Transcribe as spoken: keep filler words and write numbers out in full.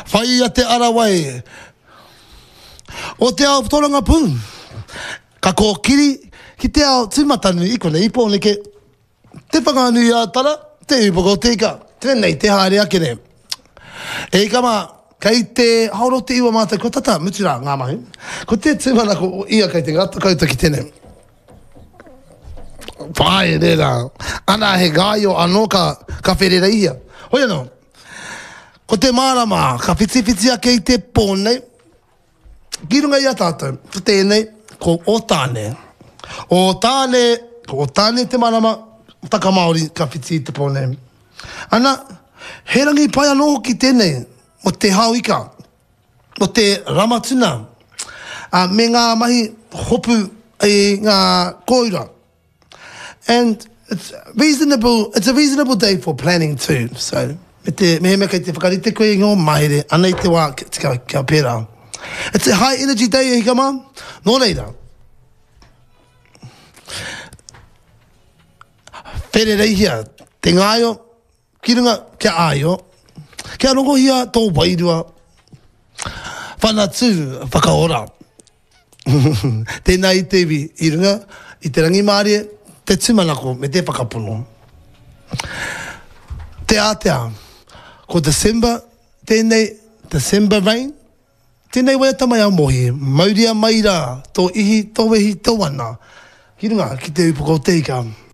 Whai a te arawai. O te ao toranga pū. Ka kōkiri ki te ao tūmatanu i kone ipo ne ke te whakaanu i a tara, te upoko te ika. Tēnei te haere ake ne. E ika mā, kei te haoro te iwa mātai ko tata, mutura ngā mahi. Ko te tūmana ko ia kei te ngata kauta ki tēnei. Whae rera. Ana he gai o anō ka, ka wherera ia. Hoi anō. Ko te mārama, ka whiti whiti ake i te pōnei. Ki runga i a tātou, ko tēnei, ko o tāne. O tāne, ko o tāne te mārama, taka Māori, ka whiti i te pōnei. Ana, he rangi pai anō ki tēnei, o te hauika, o te ramatuna, uh, me ngā mahi hopu i ngā koira. And it's reasonable, it's a reasonable day for planning too, so... Me te me me kei te whakarite koe ngō mahere, anei te wā kia, kia pērā. It's a high energy day e hika mā, nō reira. Where reihia, te ngāio, ki runga kia āio, kia rongo hia tō wairua, whana tū whakaora. Tēnā i tewi, i runga, i te rangi mārie, te tūmanako me te whakapono. Te ātea. Ko December, tēnei, December rain, tēnei wai tamai au mohi, mauria mai rā, tō ihi, tō wehi, tō wana. Ki runga, ki te upoko te ika.